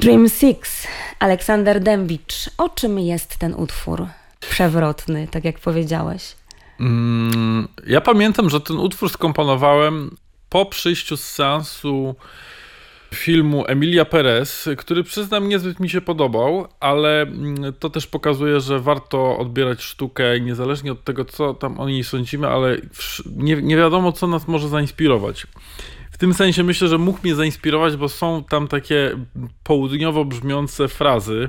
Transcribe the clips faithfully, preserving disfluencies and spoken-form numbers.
Dream Six, Aleksander Dębicz. O czym jest ten utwór przewrotny, tak jak powiedziałeś? Mm, ja pamiętam, że ten utwór skomponowałem po przyjściu z seansu filmu Emilia Perez, który przyznam niezbyt mi się podobał, ale to też pokazuje, że warto odbierać sztukę niezależnie od tego, co tam o niej sądzimy, ale nie, nie wiadomo, co nas może zainspirować. W tym sensie myślę, że mógł mnie zainspirować, bo są tam takie południowo brzmiące frazy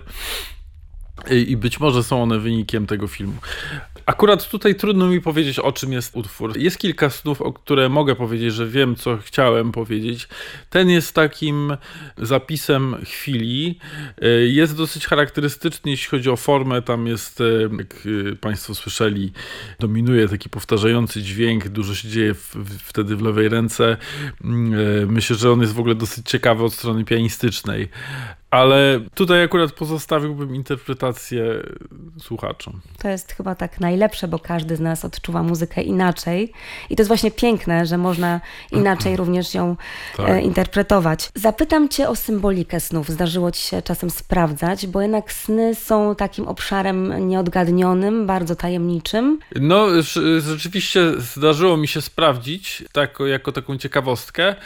i być może są one wynikiem tego filmu. Akurat tutaj trudno mi powiedzieć, o czym jest utwór. Jest kilka snów, o które mogę powiedzieć, że wiem, co chciałem powiedzieć. Ten jest takim zapisem chwili. Jest dosyć charakterystyczny, jeśli chodzi o formę. Tam jest, jak Państwo słyszeli, dominuje taki powtarzający dźwięk. Dużo się dzieje w, wtedy w lewej ręce. Myślę, że on jest w ogóle dosyć ciekawy od strony pianistycznej. Ale tutaj akurat pozostawiłbym interpretację słuchaczom. To jest chyba tak najlepsze, bo każdy z nas odczuwa muzykę inaczej. I to jest właśnie piękne, że można inaczej również ją tak. e, interpretować. Zapytam Cię o symbolikę snów. Zdarzyło Ci się czasem sprawdzać, bo jednak sny są takim obszarem nieodgadnionym, bardzo tajemniczym. No, rzeczywiście zdarzyło mi się sprawdzić tak, jako taką ciekawostkę,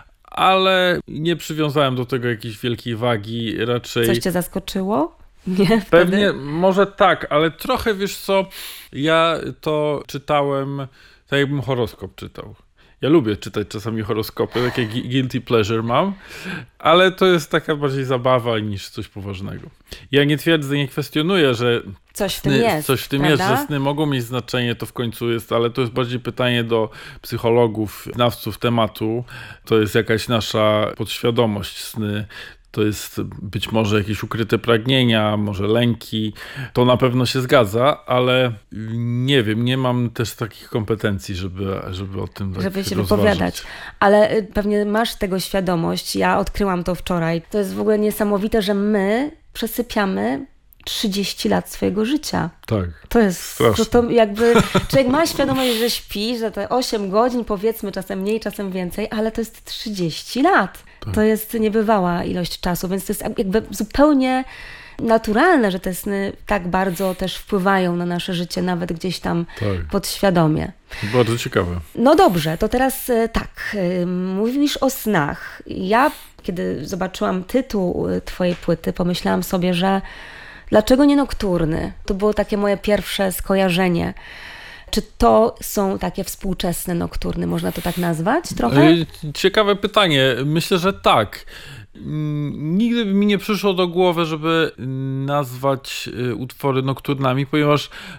ale nie przywiązałem do tego jakiejś wielkiej wagi, raczej... Coś cię zaskoczyło? Nie, wtedy? Pewnie, może tak, ale trochę, wiesz co, ja to czytałem tak, jakbym horoskop czytał. Ja lubię czytać czasami horoskopy, takie guilty pleasure mam, ale to jest taka bardziej zabawa niż coś poważnego. Ja nie twierdzę, nie kwestionuję, że coś w tym sny, jest, coś w tym jest, że sny mogą mieć znaczenie, to w końcu jest, ale to jest bardziej pytanie do psychologów, znawców tematu. To jest jakaś nasza podświadomość, sny. To jest być może jakieś ukryte pragnienia, może lęki. To na pewno się zgadza, ale nie wiem, nie mam też takich kompetencji, żeby, żeby o tym tak żeby się rozważyć. wypowiadać. Ale pewnie masz tego świadomość. Ja odkryłam to wczoraj. To jest w ogóle niesamowite, że my przesypiamy trzydzieści lat swojego życia. Tak. To jest, to, to jakby człowiek ma świadomość, że śpi, że te osiem godzin, powiedzmy, czasem mniej, czasem więcej, ale to jest trzydzieści lat. Tak. To jest niebywała ilość czasu, więc to jest jakby zupełnie naturalne, że te sny tak bardzo też wpływają na nasze życie, nawet gdzieś tam tak. podświadomie. Bardzo ciekawe. No dobrze, to teraz tak, mówisz o snach. Ja, kiedy zobaczyłam tytuł twojej płyty, pomyślałam sobie, że dlaczego nie nokturny? To było takie moje pierwsze skojarzenie. Czy to są takie współczesne nokturny? Można to tak nazwać trochę? Ciekawe pytanie. Myślę, że tak. Nigdy by mi nie przyszło do głowy, żeby nazwać utwory nokturnami, ponieważ